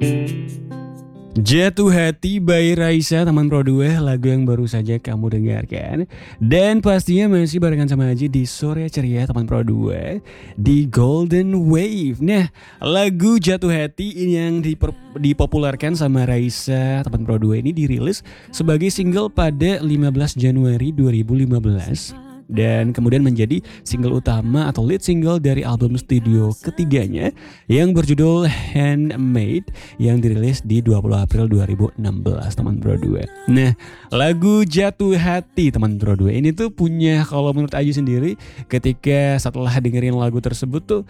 Jatuh Hati by Raisa, teman Pro 2, lagu yang baru saja kamu dengarkan. Dan pastinya masih barengan sama Aji di Sore Ceria teman Pro 2 di Golden Wave. Nah, lagu Jatuh Hati ini yang dipopulerkan sama Raisa teman Pro 2 ini dirilis sebagai single pada 15 Januari 2015. Dan kemudian menjadi single utama atau lead single dari album studio ketiganya yang berjudul Handmade yang dirilis di 20 April 2016 teman Pro 2. Nah, lagu Jatuh Hati teman Pro 2 ini tuh punya, kalau menurut Aji sendiri, ketika setelah dengerin lagu tersebut tuh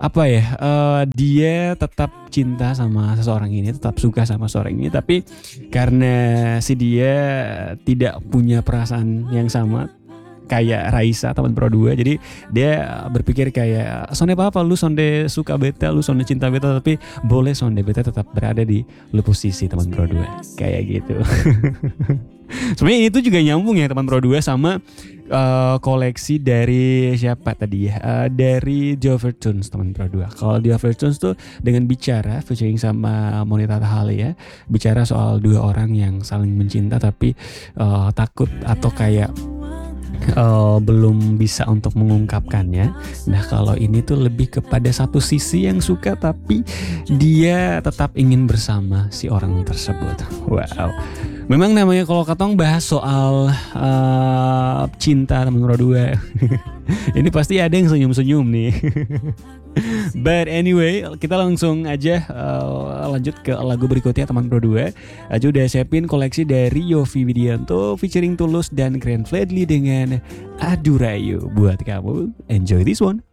dia tetap cinta sama seseorang ini, tetap suka sama seseorang ini, tapi karena si dia tidak punya perasaan yang sama kayak Raisa teman Pro 2, jadi dia berpikir kayak sonde apa lu sonde suka beta, lu sonde cinta beta, tapi boleh sonde beta tetap berada di lu posisi teman Pro 2 kayak gitu. Sebenarnya itu juga nyambung ya teman Pro 2 sama koleksi dari siapa tadi ya, dari The Overtones teman Pro 2. Kalau The Overtones tuh dengan Bicara featuring sama Monita Tahali ya, bicara soal dua orang yang saling mencinta tapi takut atau kayak belum bisa untuk mengungkapkannya. Nah, kalau ini tuh lebih kepada satu sisi yang suka tapi dia tetap ingin bersama si orang tersebut. Wow. Memang namanya kalau katong bahas soal cinta teman Pro 2 ini pasti ada yang senyum-senyum nih. But anyway, kita langsung aja lanjut ke lagu berikutnya teman Pro 2. Aja udah siapin koleksi dari Yovie Widianto featuring Tulus dan Glenn Fredly dengan Adurayu buat kamu. Enjoy this one.